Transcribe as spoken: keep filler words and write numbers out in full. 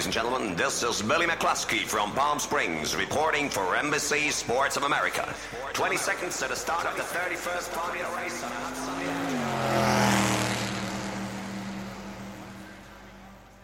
and gentlemen. This is Billy McCluskey from Palm Springs reporting for N B C Sports of America. twenty seconds to the start of the thirty-first Formula race on a hot Sunday afternoon.